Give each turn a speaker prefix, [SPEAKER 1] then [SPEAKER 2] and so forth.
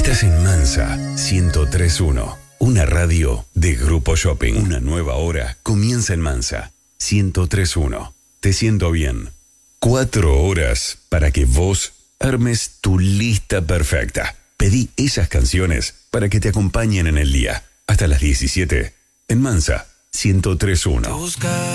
[SPEAKER 1] Estás en Mansa 103.1, una radio de Grupo Shopping. Una nueva hora comienza en Mansa 103.1. Te siento bien. 4 horas para que vos armes tu lista perfecta. Pedí esas canciones para que te acompañen en el día. Hasta las 17 en Mansa 103.1.